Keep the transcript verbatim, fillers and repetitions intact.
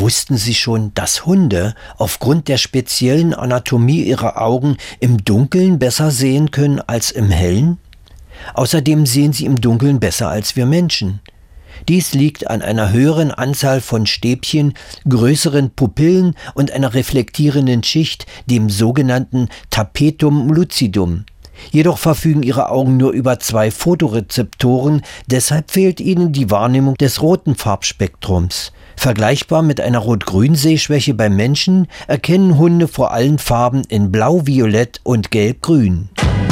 Wussten Sie schon, dass Hunde aufgrund der speziellen Anatomie ihrer Augen im Dunkeln besser sehen können als im Hellen? Außerdem sehen sie im Dunkeln besser als wir Menschen. Dies liegt an einer höheren Anzahl von Stäbchen, größeren Pupillen und einer reflektierenden Schicht, dem sogenannten Tapetum lucidum. Jedoch verfügen ihre Augen nur über zwei Photorezeptoren, deshalb fehlt ihnen die Wahrnehmung des roten Farbspektrums. Vergleichbar mit einer Rot-Grün-Sehschwäche beim Menschen erkennen Hunde vor allen Farben in Blau, Violett und Gelb-Grün.